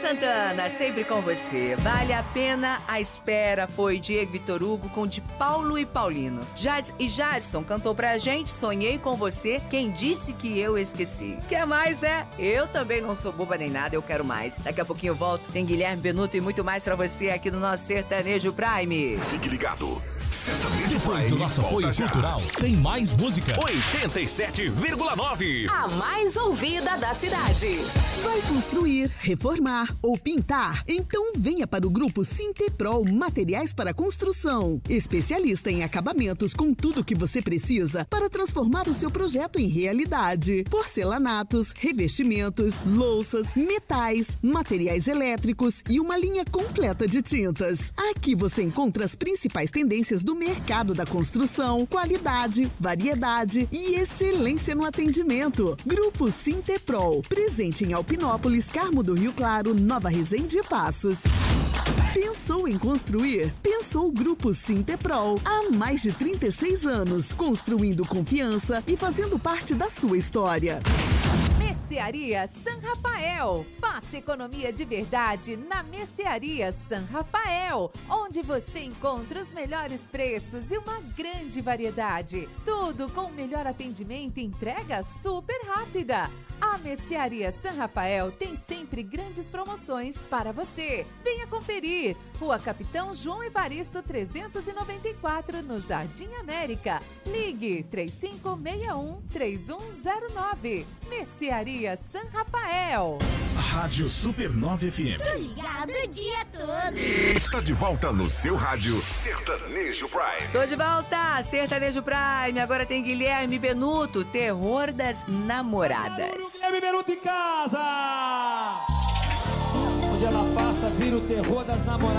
Santana, sempre com você. Vale a pena a espera, foi Diego Vitor Hugo com De Paulo e Paulino. Jadson cantou pra gente Sonhei com Você, Quem Disse Que Eu Esqueci. Quer mais, né? Eu também não sou boba nem nada, eu quero mais. Daqui a pouquinho eu volto, tem Guilherme Benuto e muito mais pra você aqui no nosso Sertanejo Prime. Fique ligado. Sertanejo Depois Prime do nosso apoio já. cultural, tem mais música. 87,9. A mais ouvida da cidade. Vai construir, reformar ou pintar? Então venha para o Grupo Sinteprol Materiais para Construção. Especialista em acabamentos com tudo o que você precisa para transformar o seu projeto em realidade. Porcelanatos, revestimentos, louças, metais, materiais elétricos e uma linha completa de tintas. Aqui você encontra as principais tendências do mercado da construção, qualidade, variedade e excelência no atendimento. Grupo Sinteprol, presente em Alpinópolis, Carmo do Rio Claro, Nova Resende e Passos. Pensou em construir? Pensou o Grupo Sinteprol. Há mais de 36 anos, construindo confiança e fazendo parte da sua história. Mercearia San Rafael. Faça economia de verdade na Mercearia San Rafael, onde você encontra os melhores preços e uma grande variedade. Tudo com o melhor atendimento e entrega super rápida. A Mercearia San Rafael tem sempre grandes promoções para você. Venha conferir. Rua Capitão João Evaristo 394, no Jardim América. Ligue 3561-3109. Mercearia San Rafael. Rádio Supernova FM. Tô ligado o dia todo. Está de volta no seu rádio Sertanejo Prime. Tô de volta, Sertanejo Prime. Agora tem Guilherme Benuto, Terror das Namoradas. Guilherme Benuto em casa. Onde ela passa, vira o terror das namoradas.